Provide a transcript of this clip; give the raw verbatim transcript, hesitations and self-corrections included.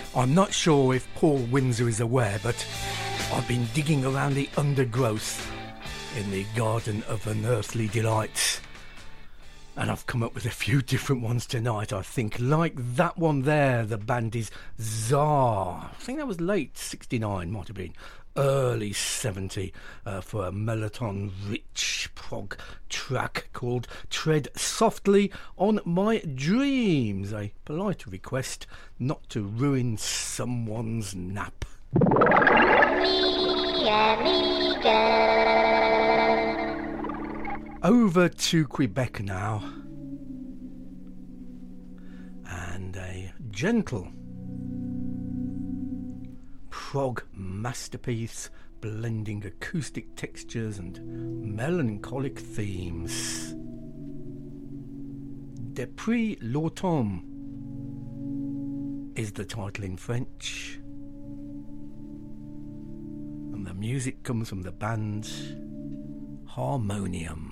I'm not sure if Paul Windsor is aware, but I've been digging around the undergrowth in the Garden of Unearthly Delights, and I've come up with a few different ones tonight. I think, like that one there, the band is Czar. I think that was late sixty-nine, might have been early seventy, uh, for a Melaton-rich prog track called Tread Softly on My Dreams. A polite request not to ruin someone's nap. Over to Quebec now, and a gentle prog masterpiece blending acoustic textures and melancholic themes. Depuis l'automne is the title in French, and the music comes from the band Harmonium.